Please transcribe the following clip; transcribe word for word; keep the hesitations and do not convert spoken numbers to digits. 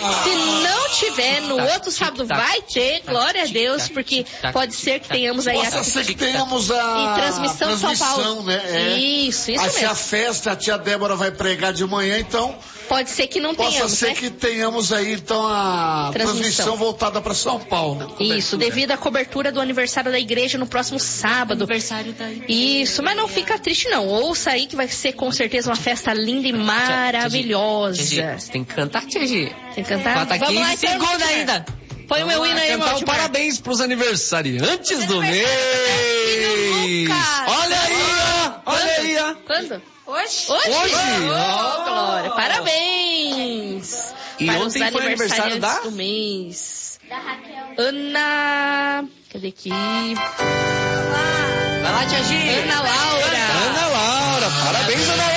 Se não tiver, no outro sábado vai ter, glória a Deus, porque pode ser que tenhamos aí... Pode ser que tenhamos a... Em transmissão, transmissão São Paulo. Né? É. Isso, isso Vai mesmo. ser a festa, a tia Débora vai pregar de manhã, então... Pode ser que não Possa tenhamos, ser né? que tenhamos aí, então, a transmissão, transmissão voltada para São Paulo. Isso, devido à cobertura do aniversário da igreja no próximo sábado. Aniversário da igreja. Isso, mas não fica triste não. Ouça aí que vai ser com certeza uma festa linda e maravilhosa. Tia Gi, você tem que cantar, Tia Gi. Tem que cantar? Falta Vamos lá, quinze então, segundos Timar. ainda. Põe o meu hino aí, Cantar meu um parabéns pros aniversariantes do mês. Lucas. Olha aí, ó. Olha aí, ó. Quando? Hoje? Hoje? Hoje? Oh, Glória. Parabéns. E para ontem os foi aniversário da? do mês. Da Raquel. Ana... Cadê aqui? Vai lá, Tia Gi. Ana Laura. Ana Laura. Parabéns, Ana Laura.